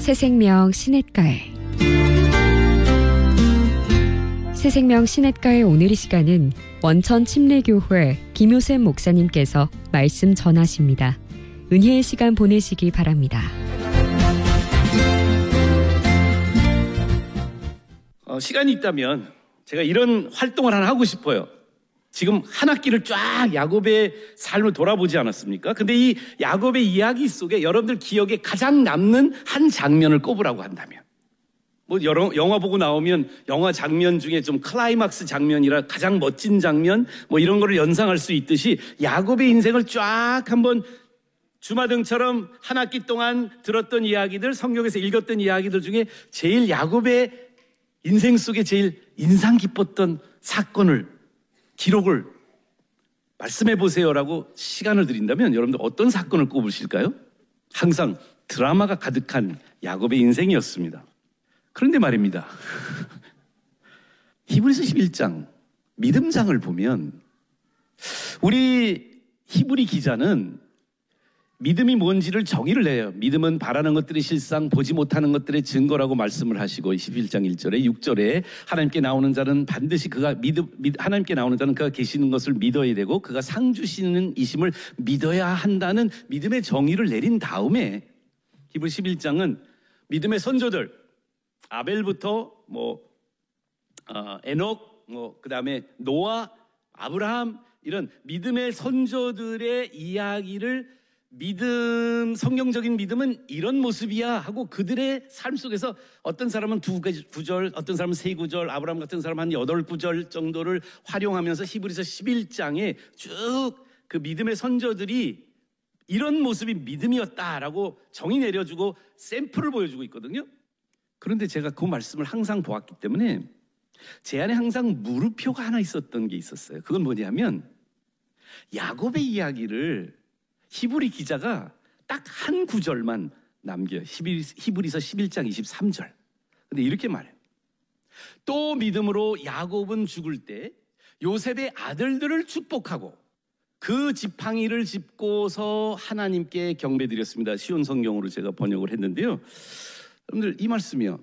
새생명 시냇가에 새생명 시냇가의 오늘 이 시간은 원천 침례교회 김효샘 목사님께서 말씀 전하십니다. 은혜의 시간 보내시기 바랍니다. 시간이 있다면 제가 이런 활동을 하나 하고 싶어요. 지금 한 학기를 쫙 야곱의 삶을 돌아보지 않았습니까? 근데 이 야곱의 이야기 속에 여러분들 기억에 가장 남는 한 장면을 꼽으라고 한다면, 뭐 여러 영화 보고 나오면 영화 장면 중에 좀 클라이막스 장면이라 가장 멋진 장면 뭐 이런 거를 연상할 수 있듯이 야곱의 인생을 쫙 한번 주마등처럼 한 학기 동안 들었던 이야기들, 성경에서 읽었던 이야기들 중에 제일 야곱의 인생 속에 제일 인상 깊었던 사건을, 기록을 말씀해 보세요라고 시간을 드린다면 여러분들 어떤 사건을 꼽으실까요? 항상 드라마가 가득한 야곱의 인생이었습니다. 그런데 말입니다. 히브리서 11장 믿음장을 보면 우리 히브리 기자는 믿음이 뭔지를 정의를 해요. 믿음은 바라는 것들의 실상, 보지 못하는 것들의 증거라고 말씀을 하시고 11장 1절에 6절에 하나님께 나오는 자는 반드시 하나님께 나오는 자는 그가 계시는 것을 믿어야 되고 그가 상 주시는 이심을 믿어야 한다는 믿음의 정의를 내린 다음에 히브리 11장은 믿음의 선조들 아벨부터 에녹, 그다음에 노아, 아브라함 이런 믿음의 선조들의 이야기를 성경적인 믿음은 이런 모습이야 하고 그들의 삶 속에서 어떤 사람은 2구절, 어떤 사람은 3구절, 아브라함 같은 사람은 한 8구절 정도를 활용하면서 히브리서 11장에 쭉 그 믿음의 선조들이 이런 모습이 믿음이었다라고 정의 내려주고 샘플을 보여주고 있거든요. 그런데 제가 그 말씀을 항상 보았기 때문에 제 안에 항상 물음표가 하나 있었던 게 있었어요. 그건 뭐냐면 야곱의 이야기를 히브리 기자가 딱 한 구절만 남겨요. 히브리서 11장 23절. 근데 이렇게 말해요. 또 믿음으로 야곱은 죽을 때 요셉의 아들들을 축복하고 그 지팡이를 짚고서 하나님께 경배드렸습니다. 쉬운 성경으로 제가 번역을 했는데요. 여러분들 이 말씀이요.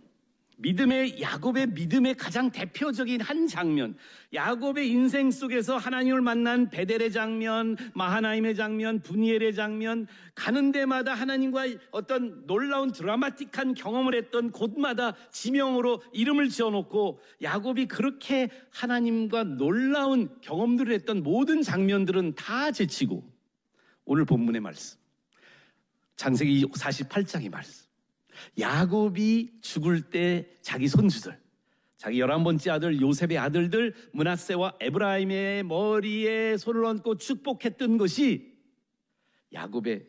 야곱의 믿음의 가장 대표적인 한 장면, 야곱의 인생 속에서 하나님을 만난 베델의 장면, 마하나임의 장면, 분이엘의 장면, 가는 데마다 하나님과 어떤 놀라운 드라마틱한 경험을 했던 곳마다 지명으로 이름을 지어놓고 야곱이 그렇게 하나님과 놀라운 경험들을 했던 모든 장면들은 다 제치고 오늘 본문의 말씀, 창세기 48장의 말씀, 야곱이 죽을 때 자기 손주들, 자기 11번째 아들 요셉의 아들들 므낫세와 에브라임의 머리에 손을 얹고 축복했던 것이 야곱의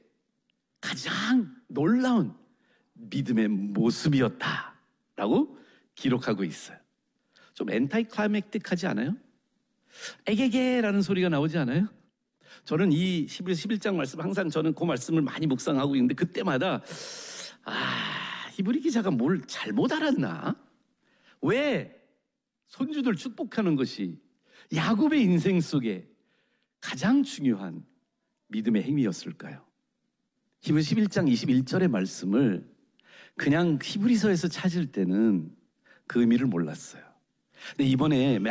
가장 놀라운 믿음의 모습이었다라고 기록하고 있어요. 좀 엔타이클라이맥틱하지 않아요? 에게게라는 소리가 나오지 않아요? 저는 이 히브리서 11장 말씀, 항상 저는 그 말씀을 많이 묵상하고 있는데 그때마다 히브리 기자가 뭘 잘못 알았나? 왜 손주들 축복하는 것이 야곱의 인생 속에 가장 중요한 믿음의 행위였을까요? 히브리서 11장 21절의 말씀을 그냥 히브리서에서 찾을 때는 그 의미를 몰랐어요. 근데 이번에